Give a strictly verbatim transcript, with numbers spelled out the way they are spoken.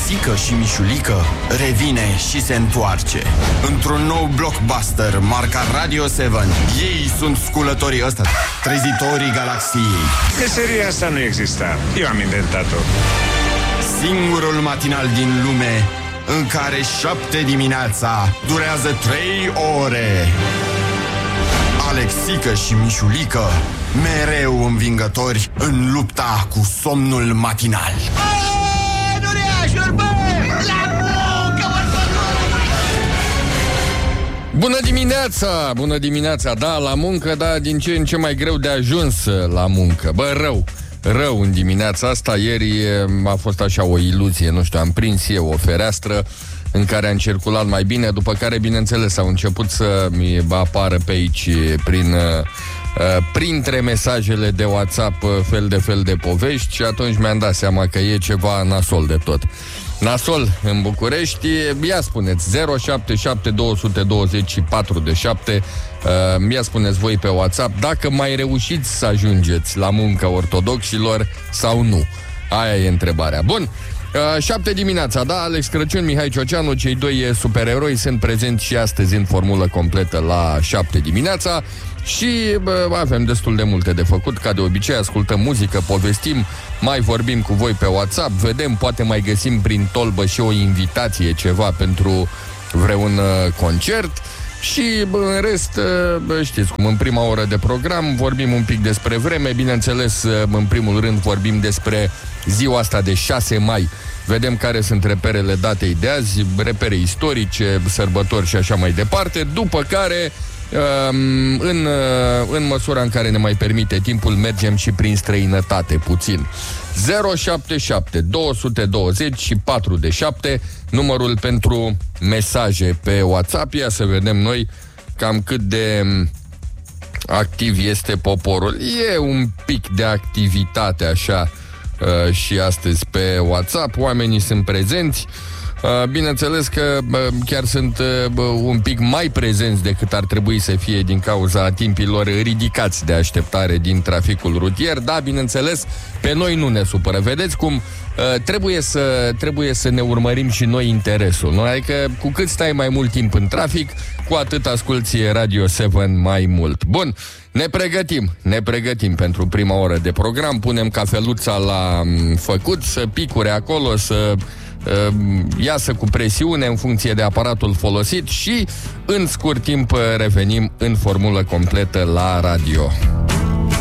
Alexică și Mișulică revine și se întoarce într-un nou blockbuster marca Radio șapte. Ei sunt sculătorii ăsta, trezitorii galaxiei. Meseria asta nu exista, eu am inventat-o. Singurul matinal din lume în care șapte dimineața durează trei ore. Alexică și Mișulică, mereu învingători în lupta cu somnul matinal. Bună dimineața! Bună dimineața! Da, la muncă, da, din ce în ce mai greu de ajuns la muncă. Bă, rău! Rău în dimineața asta. Ieri a fost așa o iluzie, nu știu, am prins eu o fereastră în care am circulat mai bine, după care, bineînțeles, au început să mi apară pe aici, prin, printre mesajele de WhatsApp, fel de fel de povești și atunci mi-am dat seama că e ceva nasol de tot. Nasol în București, ia spuneți zero șapte șapte doi doi zero patru șapte, uh, ia spuneți voi pe WhatsApp dacă mai reușiți să ajungeți la muncă ortodoxilor sau nu. Aia e întrebarea. Bun, uh, șapte dimineața, da, Alex Crăciun, Mihai Cioceanu, cei doi supereroi sunt prezenți și astăzi în formulă completă la șapte dimineața. Și bă, avem destul de multe de făcut. Ca de obicei, ascultăm muzică, povestim, mai vorbim cu voi pe WhatsApp, vedem, poate mai găsim prin tolbă și o invitație, ceva pentru vreun uh, concert. Și bă, în rest, bă, știți cum, în prima oră de program vorbim un pic despre vreme. Bineînțeles, în primul rând vorbim despre ziua asta de șase mai. Vedem care sunt reperele datei de azi, repere istorice, sărbători și așa mai departe. După care, în, în măsura în care ne mai permite timpul, mergem și prin străinătate puțin. zero șapte șapte doi doi zero patru șapte, numărul pentru mesaje pe WhatsApp. Ia să vedem noi cam cât de activ este poporul. E un pic de activitate așa și astăzi pe WhatsApp. Oamenii sunt prezenți. Bineînțeles că chiar sunt un pic mai prezenți decât ar trebui să fie din cauza timpilor ridicați de așteptare din traficul rutier. Da, bineînțeles, pe noi nu ne supără. Vedeți cum trebuie să, trebuie să ne urmărim și noi interesul, nu? Adică cu cât stai mai mult timp în trafic, cu atât asculți Radio șapte mai mult. Bun, ne pregătim, ne pregătim pentru prima oră de program. Punem cafeluța la făcut, să picure acolo, să iasă cu presiune în funcție de aparatul folosit și în scurt timp revenim în formulă completă la radio.